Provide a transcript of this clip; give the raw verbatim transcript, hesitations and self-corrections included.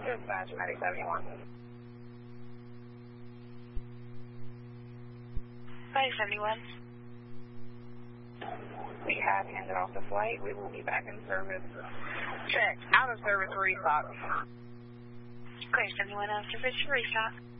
Dispatch Medic seventy-one. Medic seventy-one. We have handed off the flight. We will be back in service. Check. Out of service restock. Medic seventy-one, out of service restock.